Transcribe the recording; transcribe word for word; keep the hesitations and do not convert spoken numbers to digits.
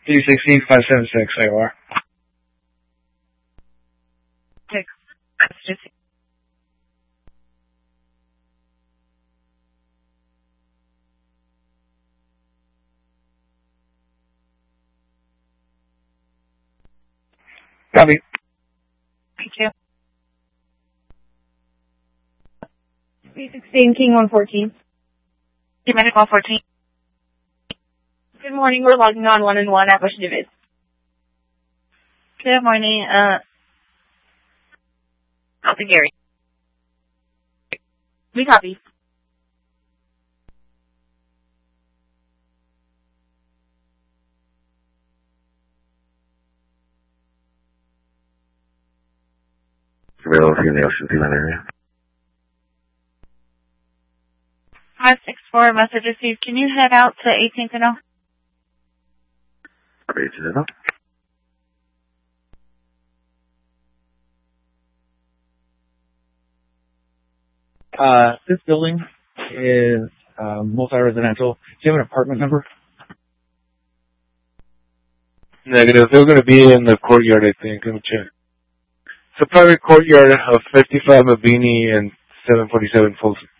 D sixteen five seven six, A O R. Six. Just Copy. Thank you. D sixteen King one fourteen. United one fourteen. Good morning, we're logging on one and one at Bush Divid. Good morning, uh, Alpha Gary. We copy. Available in the Ocean Zealand area. five six four, message received. Can you head out to eighteenth and oh? Ready to head up. Uh, this building is uh, multi-residential. Do you have an apartment number? Negative. They're going to be in the courtyard, I think. Let me check. It's a private courtyard of fifty-five Mabini and seven forty-seven Folsom.